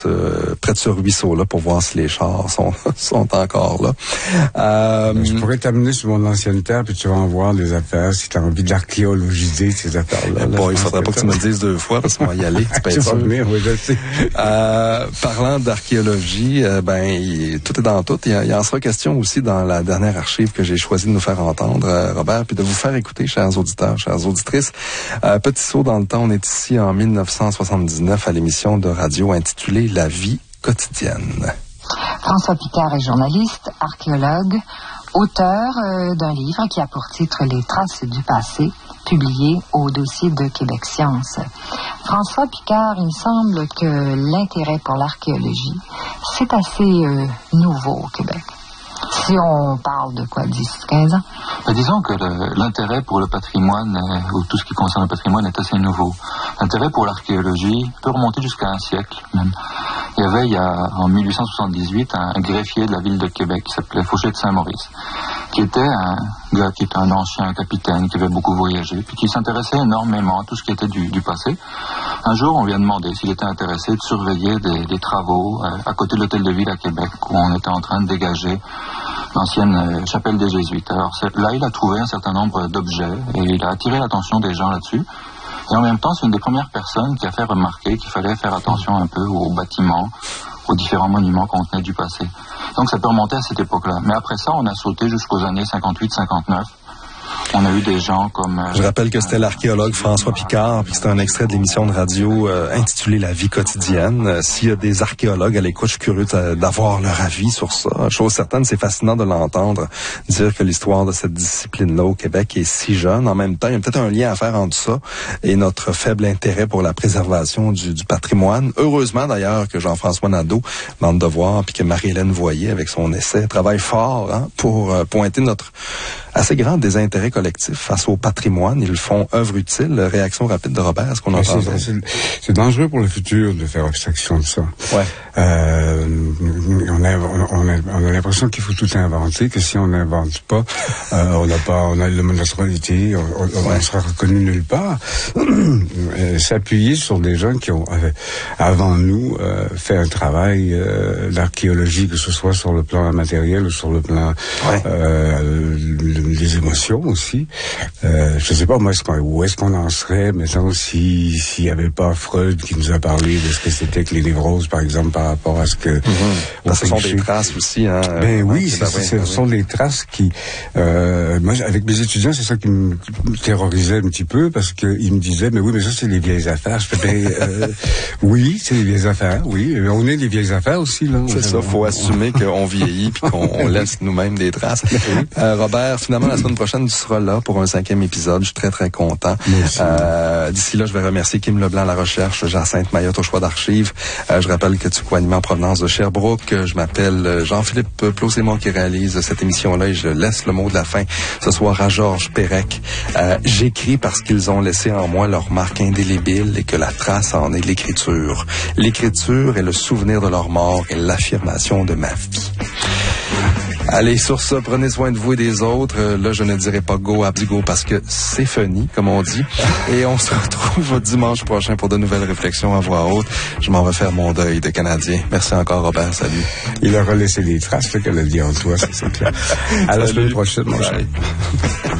près de ce ruisseau-là pour voir si les chars sont encore là. Je pourrais t'amener sur mon ancienne terre puis tu vas en voir des affaires si tu as envie de l'archéologiser, ces affaires-là. Bon, il faudrait pas que tu me le dises 2 fois parce qu'on va y aller. Tu peux être sûr. Oui, je sais. Parlant d'archéologie, tout est dans tout. Il en sera question aussi dans la dernière archive que j'ai choisi de nous faire entendre, Robert, puis de vous faire écouter, chers auditeurs, chères auditrices. Petit saut dans le temps, on est ici en 1979 à l'émission de radio intitulée La vie quotidienne. François Picard est journaliste, archéologue, auteur d'un livre qui a pour titre Les traces du passé, publié au dossier de Québec Science. François Picard, il me semble que l'intérêt pour l'archéologie, c'est assez nouveau au Québec. Si on parle de quoi, 10-15 ans? Disons que l'intérêt pour le patrimoine, ou tout ce qui concerne le patrimoine, est assez nouveau. L'intérêt pour l'archéologie peut remonter jusqu'à un siècle même. Il y avait, en 1878, un greffier de la ville de Québec qui s'appelait Fauché de Saint-Maurice, qui était un gars qui était un ancien capitaine, qui avait beaucoup voyagé, puis qui s'intéressait énormément à tout ce qui était du passé. Un jour, on lui a demandé s'il était intéressé de surveiller des travaux à côté de l'hôtel de ville à Québec, où on était en train de dégager l'ancienne chapelle des Jésuites. Alors là, il a trouvé un certain nombre d'objets et il a attiré l'attention des gens là-dessus. Et en même temps, c'est une des premières personnes qui a fait remarquer qu'il fallait faire attention un peu aux bâtiments, aux différents monuments qu'on tenait du passé. Donc ça peut remonter à cette époque-là. Mais après ça, on a sauté jusqu'aux années 58-59. On a eu des gens comme... Je rappelle que c'était l'archéologue François Picard, puis c'était un extrait de l'émission de radio intitulée La vie quotidienne. S'il y a des archéologues à l'écoute, je suis curieux d'avoir leur avis sur ça. Chose certaine, c'est fascinant de l'entendre dire que l'histoire de cette discipline-là au Québec est si jeune. En même temps, il y a peut-être un lien à faire entre ça et notre faible intérêt pour la préservation du patrimoine. Heureusement d'ailleurs que Jean-François Nadeau, Bande de voir, puis que Marie-Hélène Voyer, avec son essai, travaille fort pour pointer notre assez grand désintérêt collectif face au patrimoine. Ils font œuvre utile. Réaction rapide de Robert, est-ce qu'on entend ça? C'est dangereux pour le futur de faire abstraction de ça. Ouais. On a l'impression qu'il faut tout inventer, que si on n'invente pas, on a le monopole, on sera reconnu nulle part. S'appuyer sur des gens qui ont, avant nous, fait un travail d'archéologie, que ce soit sur le plan matériel ou sur le plan des émotions aussi. Je sais pas, moi, où est-ce qu'on en serait, maintenant, s'il y avait pas Freud qui nous a parlé de ce que c'était que les névroses, par exemple, par rapport à ce que... Ce sont des traces aussi, hein. Ce sont des traces qui... moi, avec mes étudiants, c'est ça qui me terrorisait un petit peu, parce qu'ils me disaient, mais ça, c'est les vieilles affaires. Je fais, oui, c'est les vieilles affaires, oui. Mais on est des vieilles affaires aussi, là. C'est ça, faut assumer qu'on vieillit puis qu'on laisse nous-mêmes des traces. Robert, finalement, la semaine prochaine, tu seras là pour un 5e épisode. Je suis très, très content. D'ici là, je vais remercier Kim Leblanc à la recherche, Jacinthe Mayotte au choix d'archives. Je rappelle que tu co-animes en provenance de Sherbrooke. Je m'appelle Jean-Philippe Plot, c'est moi qui réalise cette émission-là et je laisse le mot de la fin ce soir à Georges Pérec. J'écris parce qu'ils ont laissé en moi leur marque indélébile et que la trace en est l'écriture. L'écriture est le souvenir de leur mort et l'affirmation de ma vie. Allez, sur ça, prenez soin de vous et des autres. Là, je ne dirai pas go abdigo parce que c'est funny, comme on dit. Et on se retrouve dimanche prochain pour de nouvelles réflexions à voix haute. Je m'en vais faire mon deuil de Canadien. Merci encore, Robert. Salut. Il aura laissé des traces, qu'elle a dit en toi, c'est clair. À la semaine prochaine, mon cher.